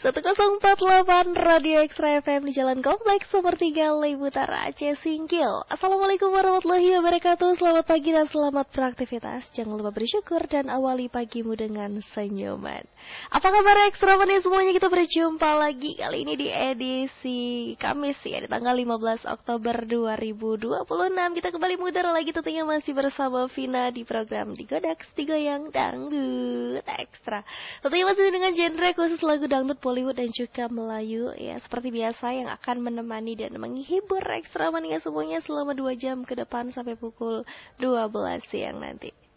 1048 Radio Extra FM di Jalan Kompleks Nomor 3 Utara Aceh Singkil. Assalamualaikum warahmatullahi wabarakatuh. Selamat pagi dan selamat beraktivitas. Jangan lupa bersyukur dan awali pagimu dengan senyuman. Apa kabar Extra Mania semuanya? Kita berjumpa lagi kali ini di edisi Kamis ya, di tanggal 15 Oktober 2026. Kita kembali mengudara lagi tentunya masih bersama Vina di program Digodaks Digoyang Dangdut Extra. Tentunya masih dengan genre khusus lagu dangdut, Bollywood dan juga Melayu ya, seperti biasa yang akan menemani dan menghibur Extra Mania semuanya selama 2 jam ke depan sampai pukul 12 siang nanti.